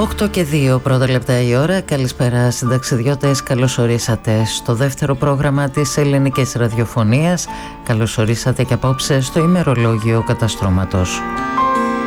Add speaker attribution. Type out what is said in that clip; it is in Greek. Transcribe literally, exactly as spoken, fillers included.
Speaker 1: οκτώ και δύο πρώτα λεπτά η ώρα. Καλησπέρα συνταξιδιώτες, καλώς ορίσατε στο δεύτερο πρόγραμμα της ελληνικής ραδιοφωνίας. Καλώς ορίσατε και απόψε στο ημερολόγιο καταστρώματος.